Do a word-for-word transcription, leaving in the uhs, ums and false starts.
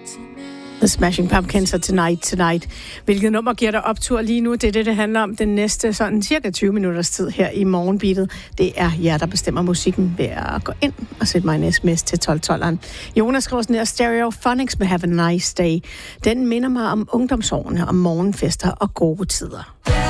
The Smashing Pumpkins og Tonight Tonight. Hvilket nummer giver dig optur lige nu? Det er det, det handler om den næste sådan cirka tyve minutters tid her i morgenbeatet. Det er jer, der bestemmer musikken ved at gå ind og sætte mig en sms til tolv tolveren. Jonas skriver sådan her: Stereophonics med Have a Nice Day. Den minder mig om ungdomsårene, om morgenfester og gode tider.